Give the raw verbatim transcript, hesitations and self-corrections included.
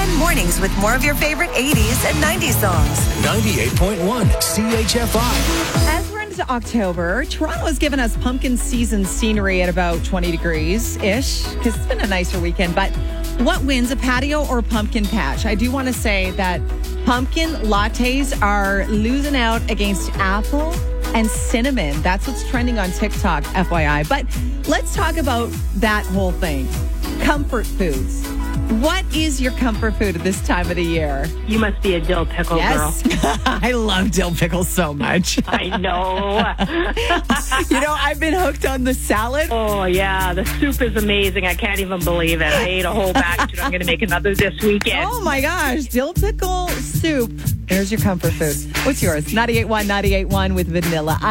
Mornings with more of your favorite eighties and nineties songs. ninety-eight point one C H F I. As we're into October, Toronto has given us pumpkin season scenery at about twenty degrees-ish because it's been a nicer weekend. But what wins, a patio or a pumpkin patch? I do want to say that pumpkin lattes are losing out against apple and cinnamon. That's what's trending on TikTok, F Y I. But let's talk about that whole thing. Comfort foods. What is your comfort food at this time of the year? You must be a dill pickle Yes. girl. I love dill pickles so much. I know. You know, I've been hooked on the salad. Oh, yeah. The soup is amazing. I can't even believe it. I ate a whole batch, and I'm going to make another this weekend. Oh, my gosh. Dill pickle soup. There's your comfort food. What's yours? ninety-eight point one, ninety-eight point one with vanilla.